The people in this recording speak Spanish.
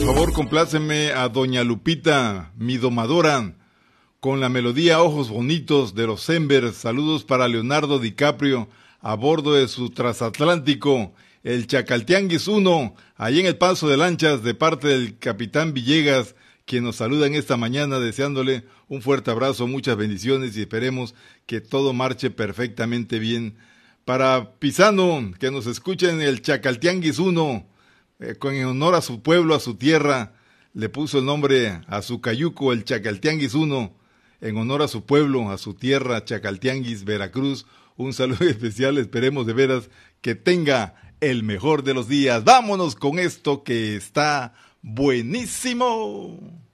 Por favor, compláceme a doña Lupita, mi domadora, con la melodía Ojos Bonitos de los Embers. Saludos para Leonardo DiCaprio a bordo de su transatlántico, el Chacaltianguis 1, ahí en el Paso de Lanchas, de parte del capitán Villegas, quien nos saluda en esta mañana, deseándole un fuerte abrazo, muchas bendiciones y esperemos que todo marche perfectamente bien. Para Pisano, que nos escucha en el Chacaltianguis 1, en honor a su pueblo, a su tierra, le puso el nombre a su cayuco, el Chacaltianguis 1, en honor a su pueblo, a su tierra, Chacaltianguis, Veracruz. Un saludo especial, esperemos de veras que tenga el mejor de los días. Vámonos con esto que está buenísimo.